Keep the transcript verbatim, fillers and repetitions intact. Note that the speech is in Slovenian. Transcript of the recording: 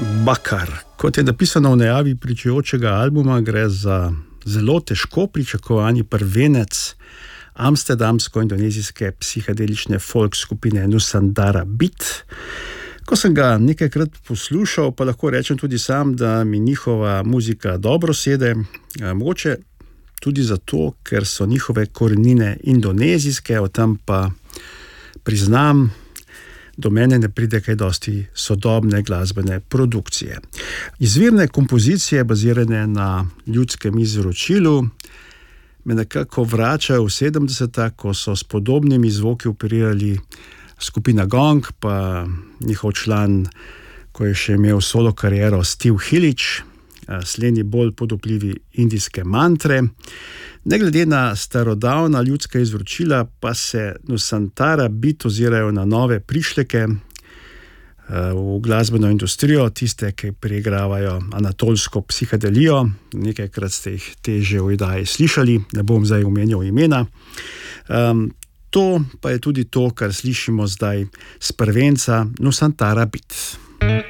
Bakar. Kot je napisano v najavi pričujočega albuma, gre za zelo težko pričakovani prvenec amsterdamsko-indonezijske psihadelične folk skupine Nusantara Beat. Ko sem ga nekajkrat poslušal, pa lahko rečem tudi sam, da mi njihova muzika dobro sede, mogoče tudi zato, ker so njihove korenine indonezijske, o tem pa priznam, do mene ne pride kaj dosti sodobne glasbene produkcije. Izvirne kompozicije, bazirane na ljudskem izročilu, me nekako vračajo v sedemdeseta, ko so s podobnimi zvoki operirali skupina Gong, pa njihov član, ko je še imel solo kariero, Steve Hilič, slednji bolj pod vplivi indijske mantre. Ne glede na starodavna ljudska izročila, pa se Nusantara Beat ozirajo na nove prišleke v glasbeno industrijo, tiste, ki preigravajo anatolsko psihadelijo. Nekajkrat ste jih teže v oddaji slišali, ne bom zdaj omenjal imena. Um, to pa je tudi to, kar slišimo zdaj s prvenca Nusantara Beat.